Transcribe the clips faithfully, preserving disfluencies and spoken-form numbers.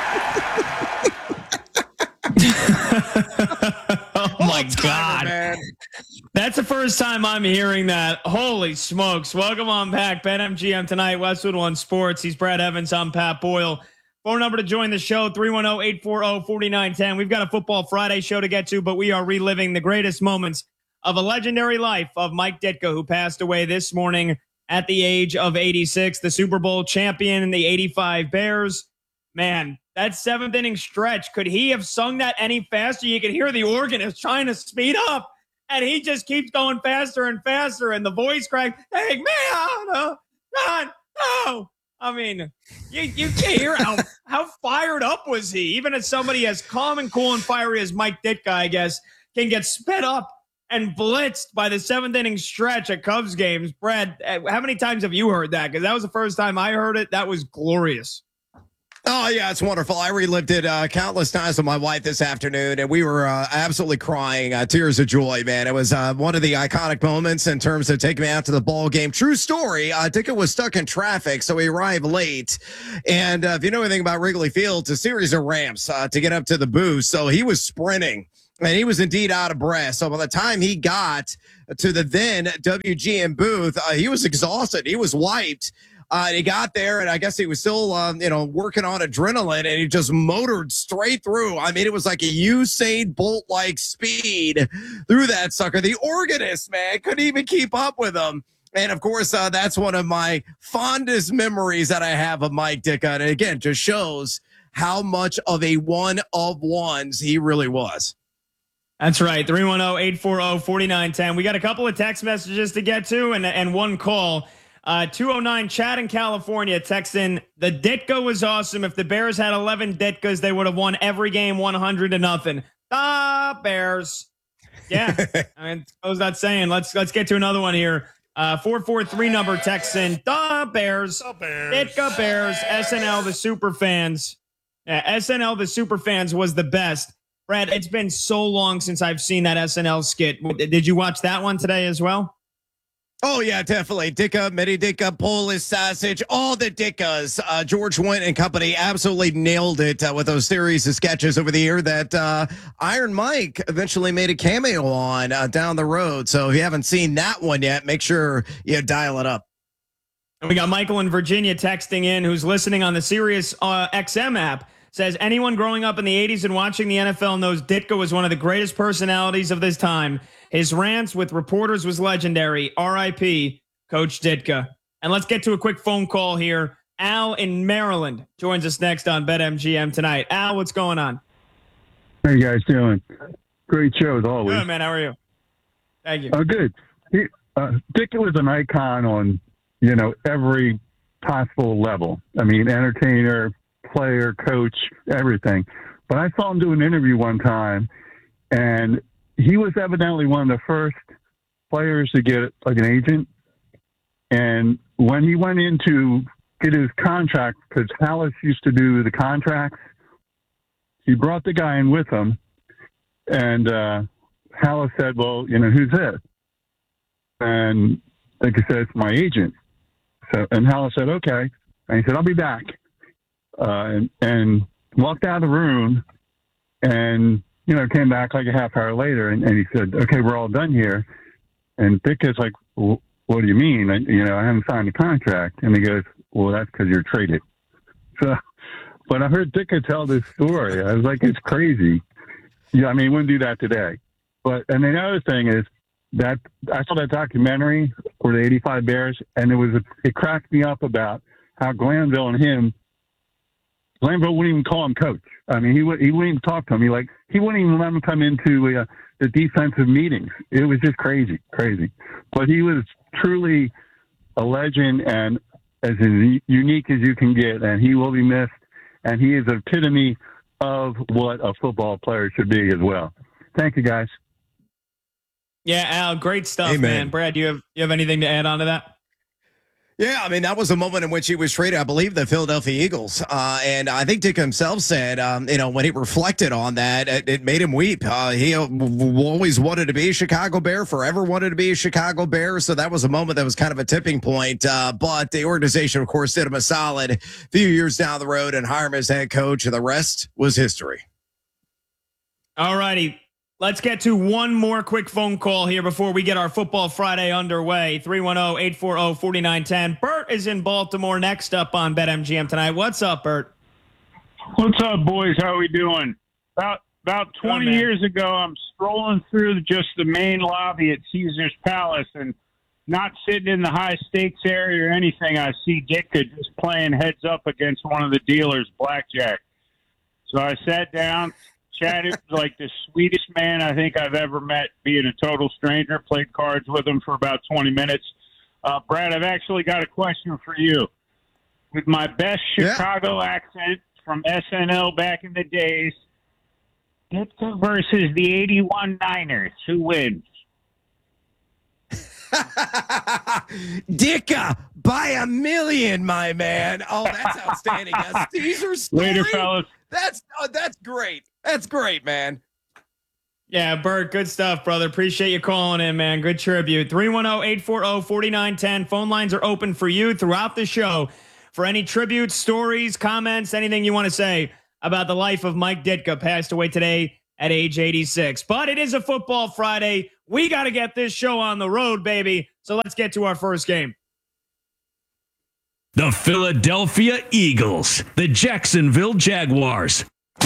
Oh my God. Man. That's the first time I'm hearing that. Holy smokes. Welcome on back. BetMGM tonight, Westwood One Sports. He's Brad Evans. I'm Pat Boyle. Phone number to join the show, three one zero, eight four zero, four nine one zero. We've got a Football Friday show to get to, but we are reliving the greatest moments of a legendary life of Mike Ditka, who passed away this morning at the age of eighty-six, the Super Bowl champion in the eighty-five Bears. Man, that seventh inning stretch, could he have sung that any faster? You could hear the organist trying to speed up, and he just keeps going faster and faster, and the voice crack, take me out, God, no. I mean, you, you can't hear how, how fired up was he? Even as somebody as calm and cool and fiery as Mike Ditka, I guess, can get sped up and blitzed by the seventh inning stretch at Cubs games. Brad, how many times have you heard that? Because that was the first time I heard it. That was glorious. Oh, yeah, it's wonderful. I relived it uh, countless times with my wife this afternoon, and we were uh, absolutely crying, uh, tears of joy, man. It was uh, one of the iconic moments in terms of taking me out to the ball game. True story. Uh, Ditka was stuck in traffic, so he arrived late. And uh, if you know anything about Wrigley Field, it's a series of ramps uh, to get up to the booth. So he was sprinting, and he was indeed out of breath. So by the time he got to the then W G N booth, uh, he was exhausted. He was wiped. Uh, and he got there, and I guess he was still, um, you know, working on adrenaline, and he just motored straight through. I mean, it was like a Usain Bolt-like speed through that sucker. The organist, man, couldn't even keep up with him. And, of course, uh, that's one of my fondest memories that I have of Mike Ditka. And, again, just shows how much of a one of ones he really was. That's right. three one zero, eight four zero, four nine one zero. We got a couple of text messages to get to and, and one call. Uh, two oh nine, Chad in California texts in, the Ditka was awesome. If the Bears had eleven Ditkas, they would have won every game one hundred to nothing. Ah, Bears. Yeah, I mean, I was not saying. Let's let's get to another one here. Uh, four four three number texts in, the Bears. The Bears. Ditka Bears. S N L, the super fans. Yeah, S N L, the super fans was the best. Brad, it's been so long since I've seen that S N L skit. Did you watch that one today as well? Oh, yeah, definitely. Ditka, Mini Ditka, Polish Sausage, all the Dickas. Uh, George Wendt and company absolutely nailed it uh, with those series of sketches over the year that uh, Iron Mike eventually made a cameo on uh, down the road. So if you haven't seen that one yet, make sure you dial it up. And we got Michael in Virginia texting in, who's listening on the Sirius uh, X M app. Says, anyone growing up in the eighties and watching the N F L knows Ditka was one of the greatest personalities of this time. His rants with reporters was legendary. R I P Coach Ditka. And let's get to a quick phone call here. Al in Maryland joins us next on BetMGM tonight. Al, what's going on? How you guys doing? Great show as always. Good, man. How are you? Thank you. Oh, good. He, uh, Ditka was an icon on, you know, every possible level. I mean, entertainer, player, coach, everything. But I saw him do an interview one time, and he was evidently one of the first players to get like an agent. And when he went in to get his contract, because Halas used to do the contracts, he brought the guy in with him. And uh, Halas said, well, you know, who's this? And like I said, it's my agent. So, and Halas said, okay. And he said, I'll be back. Uh, and, and walked out of the room, and you know, came back like a half hour later, and, and he said, okay, we're all done here. And Ditka's like, well, what do you mean? I, you know, I haven't signed the contract. And he goes, well, that's because you're traded. So, but I heard Ditka tell this story. I was like, it's crazy. Yeah, I mean, he wouldn't do that today. But, and the other thing is that I saw that documentary for the eighty-five Bears, and it was, it cracked me up about how Glanville and him, Glanville wouldn't even call him coach. I mean, he would he wouldn't even talk to him. He like he wouldn't even let him come into uh, the defensive meetings. It was just crazy, crazy. But he was truly a legend and as unique as you can get, and he will be missed. And he is an epitome of what a football player should be as well. Thank you, guys. Yeah, Al, great stuff, hey, man. man. Brad, do you have you have anything to add on to that? Yeah, I mean, that was a moment in which he was traded, I believe, the Philadelphia Eagles. Uh, and I think Dick himself said, um, you know, when he reflected on that, it, it made him weep. Uh, he uh, w- always wanted to be a Chicago Bear, forever wanted to be a Chicago Bear. So that was a moment that was kind of a tipping point. Uh, but the organization, of course, did him a solid a few years down the road and hired him as head coach. And the rest was history. All righty. Let's get to one more quick phone call here before we get our Football Friday underway. three one zero, eight four zero, four nine one zero. Bert is in Baltimore next up on BetMGM tonight. What's up, Bert? What's up, boys? How we doing? About about twenty Good, years ago, I'm strolling through just the main lobby at Caesar's Palace and not sitting in the high stakes area or anything. I see Ditka just playing heads up against one of the dealers, blackjack. So I sat down, chatted like the sweetest man I think I've ever met, being a total stranger, played cards with him for about twenty minutes. Uh, Brad, I've actually got a question for you. With my best Chicago yeah. accent from S N L back in the days, Ditka versus the eighty-one Niners, who wins? Ditka by a million, my man. Oh, that's outstanding. A Caesar story? Later, fellas. That's oh, that's great. That's great, man. Yeah, Bert, good stuff, brother. Appreciate you calling in, man. Good tribute. three one zero, eight four zero, four nine one zero. Phone lines are open for you throughout the show for any tributes, stories, comments, anything you want to say about the life of Mike Ditka, passed away today at age eighty-six. But it is a Football Friday. We got to get this show on the road, baby. So let's get to our first game. The Philadelphia Eagles, the Jacksonville Jaguars.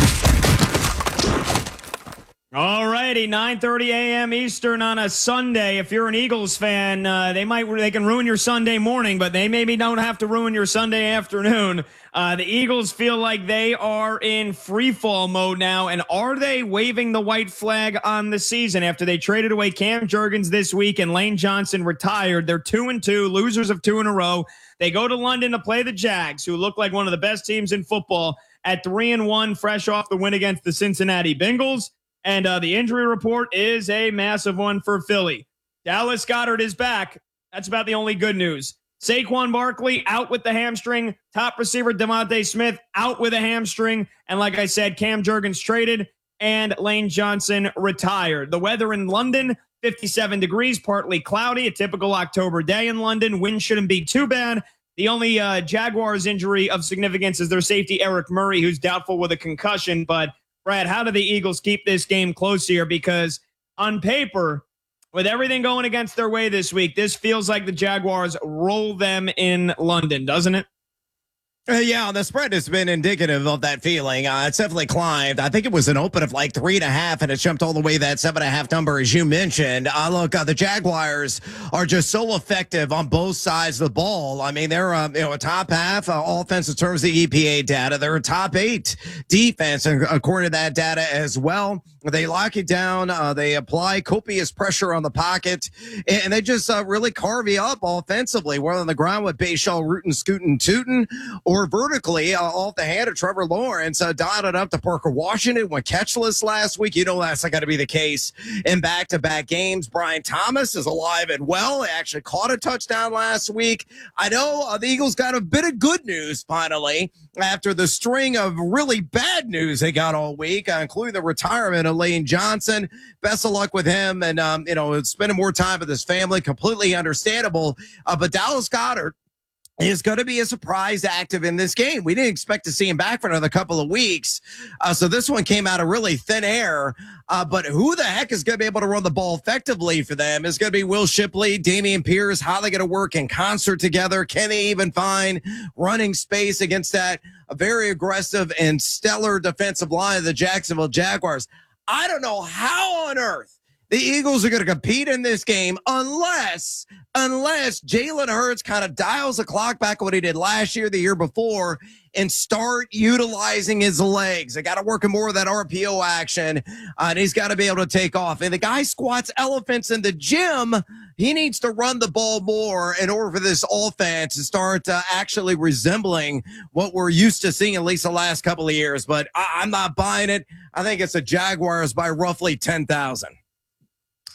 All righty, nine thirty a.m. Eastern on a Sunday. If you're an Eagles fan, uh, they might they can ruin your Sunday morning, but they maybe don't have to ruin your Sunday afternoon. Uh, the Eagles feel like they are in free fall mode now, and are they waving the white flag on the season after they traded away Cam Jurgens this week and Lane Johnson retired? They're two and two, losers of two in a row. They go to London to play the Jags, who look like one of the best teams in football, at three and one, fresh off the win against the Cincinnati Bengals. And uh, the injury report is a massive one for Philly. Dallas Goedert is back. That's about the only good news. Saquon Barkley out with the hamstring. Top receiver DeVonta Smith out with a hamstring. And like I said, Cam Jurgens traded and Lane Johnson retired. The weather in London, fifty-seven degrees, partly cloudy, a typical October day in London. Wind shouldn't be too bad. The only uh, Jaguars injury of significance is their safety, Eric Murray, who's doubtful with a concussion. But Brad, how do the Eagles keep this game close here? Because on paper, with everything going against their way this week, this feels like the Jaguars roll them in London, doesn't it? Uh, yeah, the spread has been indicative of that feeling. Uh, it's definitely climbed. I think it was an open of like three and a half, and it jumped all the way to that seven and a half number, as you mentioned. Uh, look, uh, the Jaguars are just so effective on both sides of the ball. I mean, they're uh, you know a top half uh, offense in terms of the E P A data. They're a top eight defense, according to that data as well. They lock it down. Uh, they apply copious pressure on the pocket, and they just uh, really carve you up offensively, whether on the ground with Bayshall rootin', scootin', tootin', or vertically uh, off the hand of Trevor Lawrence, uh, dotted up to Parker Washington, went catchless last week. You know that's not going to be the case in back-to-back games. Brian Thomas is alive and well. He actually caught a touchdown last week. I know uh, the Eagles got a bit of good news finally after the string of really bad news they got all week, uh, including the retirement of Lane Johnson. Best of luck with him, and um, you know, spending more time with his family. Completely understandable. Uh, but Dallas Goedert is going to be a surprise active in this game. We didn't expect to see him back for another couple of weeks. Uh, so this one came out of really thin air. Uh, but who the heck is going to be able to run the ball effectively for them? Is going to be Will Shipley, Dameon Pierce. How are they going to work in concert together? Can they even find running space against that a very aggressive and stellar defensive line of the Jacksonville Jaguars? I don't know how on earth the Eagles are going to compete in this game unless, unless Jalen Hurts kind of dials the clock back what he did last year, the year before, and start utilizing his legs. They got to work in more of that R P O action, uh, and he's got to be able to take off. And the guy squats elephants in the gym. He needs to run the ball more in order for this offense to start uh, actually resembling what we're used to seeing at least the last couple of years. But I- I'm not buying it. I think it's the Jaguars by roughly ten thousand.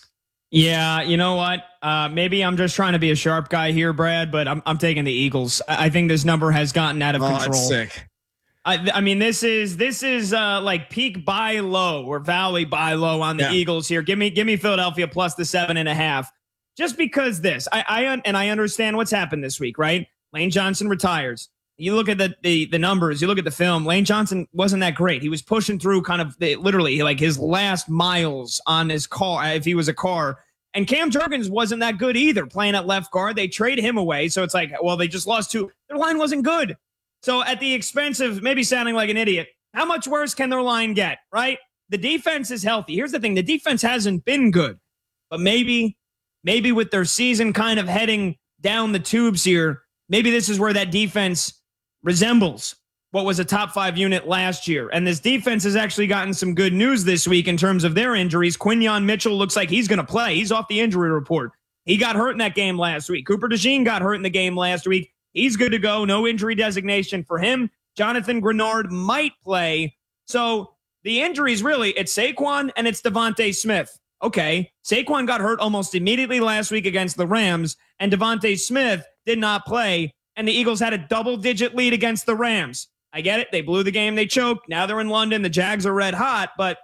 Yeah, you know what? Uh, maybe I'm just trying to be a sharp guy here, Brad, but I'm I'm taking the Eagles. I, I think this number has gotten out of Oh, control. that's sick. I, I mean, this is this is uh, like peak buy low or valley buy low on the Yeah. Eagles here. Give me give me Philadelphia plus the seven and a half, just because this. I, I and I understand what's happened this week, right? Lane Johnson retires. You look at the, the the numbers. You look at the film. Lane Johnson wasn't that great. He was pushing through kind of the, literally like his last miles on his car, if he was a car. And Cam Jurgens wasn't that good either, playing at left guard. They trade him away, so it's like, well, they just lost two. Their line wasn't good. So at the expense of maybe sounding like an idiot, how much worse can their line get, right? The defense is healthy. Here's the thing. The defense hasn't been good. But maybe, maybe with their season kind of heading down the tubes here, maybe this is where that defense resembles what was a top five unit last year. And this defense has actually gotten some good news this week in terms of their injuries. Quinyon Mitchell looks like he's going to play. He's off the injury report. He got hurt in that game last week. Cooper DeJean got hurt in the game last week. He's good to go. No injury designation for him. Jonathan Grenard might play. So the injuries really, it's Saquon and it's Devontae Smith. Okay, Saquon got hurt almost immediately last week against the Rams, and Devontae Smith did not play, and the Eagles had a double-digit lead against the Rams. I get it. They blew the game. They choked. Now they're in London. The Jags are red hot. But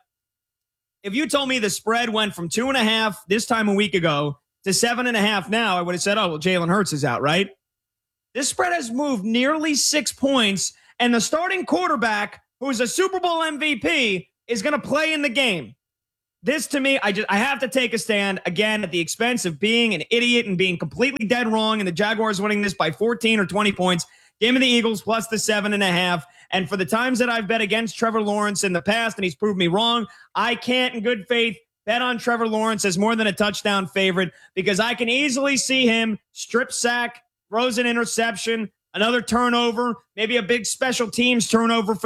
if you told me the spread went from two and a half this time a week ago to seven and a half now, I would have said, oh, well, Jalen Hurts is out, right? This spread has moved nearly six points, and the starting quarterback, who is a Super Bowl M V P, is going to play in the game. This, to me, I just I have to take a stand, again, at the expense of being an idiot and being completely dead wrong, and the Jaguars winning this by fourteen or twenty points. Give me the Eagles plus the seven and a half. And for the times that I've bet against Trevor Lawrence in the past, and he's proved me wrong, I can't in good faith bet on Trevor Lawrence as more than a touchdown favorite, because I can easily see him strip sack, throws an interception, another turnover, maybe a big special teams turnover for